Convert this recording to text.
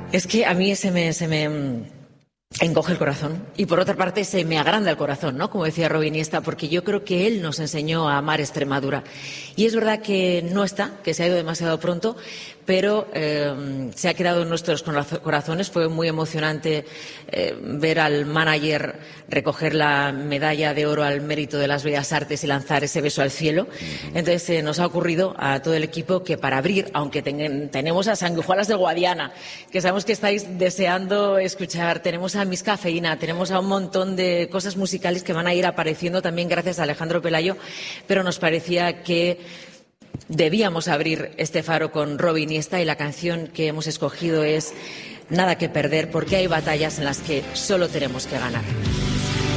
Es que a mí se me encoge el corazón y por otra parte se me agranda el corazón, ¿no? Como decía Robin Iniesta, porque yo creo que él nos enseñó a amar Extremadura. Y es verdad que no está, que se ha ido demasiado pronto, pero se ha quedado en nuestros corazones. Fue muy emocionante ver al manager recoger la medalla de oro al mérito de las Bellas Artes y lanzar ese beso al cielo. Entonces nos ha ocurrido a todo el equipo que para abrir, aunque tenemos a Sanguijuelas del Guadiana, que sabemos que estáis deseando escuchar, tenemos a Miss Cafeína, tenemos a un montón de cosas musicales que van a ir apareciendo también gracias a Alejandro Pelayo, pero nos parecía que debíamos abrir este faro con Robin Iniesta y la canción que hemos escogido es Nada que perder, porque hay batallas en las que solo tenemos que ganar.